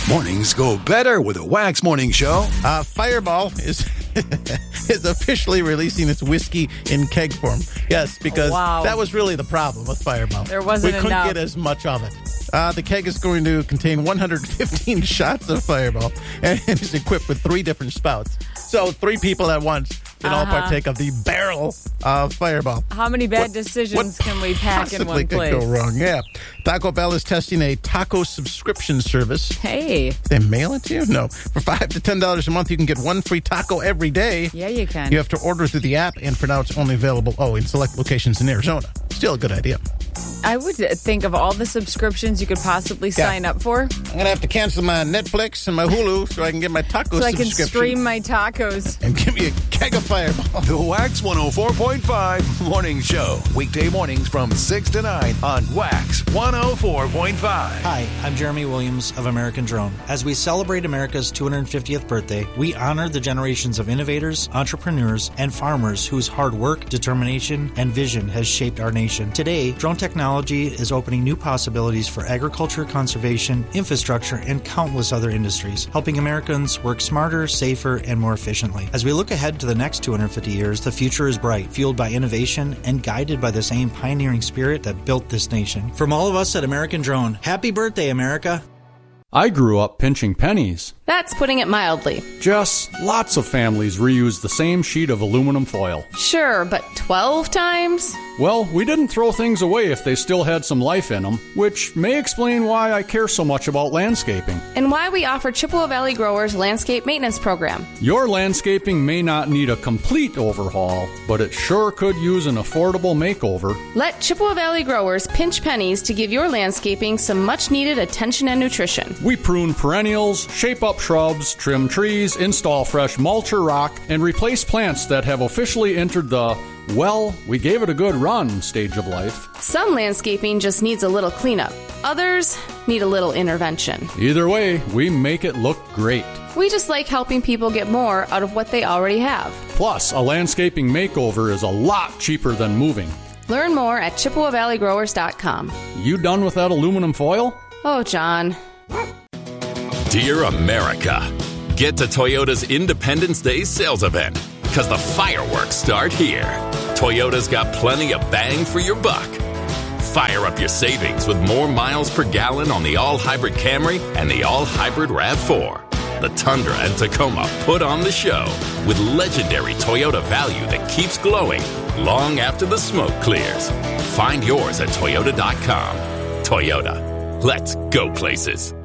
Mornings go better with a Wax Morning Show. Fireball is is officially releasing its whiskey in keg form. Yes, because that was really the problem with Fireball. There wasn't enough. We couldn't get as much of it. The keg is going to contain 115 shots of Fireball and is equipped with 3 different spouts. So 3 people at once can all partake of the barrel of Fireball. How many bad decisions can we pack in one place? Could go wrong? Yeah. Taco Bell is testing a taco subscription service. Hey. They mail it to you? No. For $5 to $10 a month, you can get 1 free taco every day. Yeah, you can. You have to order through the app, and for now, it's only available, in select locations in Arizona. Still a good idea. I would think of all the subscriptions you could possibly sign up for. I'm going to have to cancel my Netflix and my Hulu so I can get my taco subscription. So I can stream my tacos. And give me a keg of Fireball. The Wax 104.5 Morning Show. Weekday mornings from 6 to 9 on Wax 104.5. Hi, I'm Jeremy Williams of American Drone. As we celebrate America's 250th birthday, we honor the generations of innovators, entrepreneurs, and farmers whose hard work, determination, and vision has shaped our nation. Today, drone technology is opening new possibilities for agriculture, conservation, infrastructure, and countless other industries, helping Americans work smarter, safer, and more efficiently. As we look ahead to the next 250 years, the future is bright, fueled by innovation and guided by the same pioneering spirit that built this nation. From all of us at American Drone, happy birthday, America! I grew up pinching pennies. That's putting it mildly. Jess, lots of families reuse the same sheet of aluminum foil. Sure, but 12 times? Well, we didn't throw things away if they still had some life in them, which may explain why I care so much about landscaping. And why we offer Chippewa Valley Growers Landscape Maintenance Program. Your landscaping may not need a complete overhaul, but it sure could use an affordable makeover. Let Chippewa Valley Growers pinch pennies to give your landscaping some much-needed attention and nutrition. We prune perennials, shape up shrubs, trim trees, install fresh mulch or rock, and replace plants that have officially entered the, well, we gave it a good run stage of life. Some landscaping just needs a little cleanup. Others need a little intervention. Either way, we make it look great. We just like helping people get more out of what they already have. Plus, a landscaping makeover is a lot cheaper than moving. Learn more at ChippewaValleyGrowers.com. You done with that aluminum foil? Oh, John. Dear America, get to Toyota's Independence Day sales event, because the fireworks start here. Toyota's got plenty of bang for your buck. Fire up your savings with more miles per gallon on the all-hybrid Camry and the all-hybrid RAV4. The Tundra and Tacoma put on the show with legendary Toyota value that keeps glowing long after the smoke clears. Find yours at Toyota.com. Toyota. Let's go places.